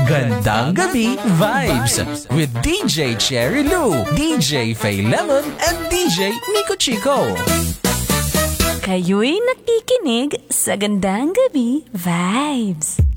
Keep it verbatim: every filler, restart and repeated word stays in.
Gandang Gabi Vibes with D J Cherry Lou, D J Faye Lemon, and D J Nico Chico. Kayo'y nakikinig sa Gandang Gabi Vibes.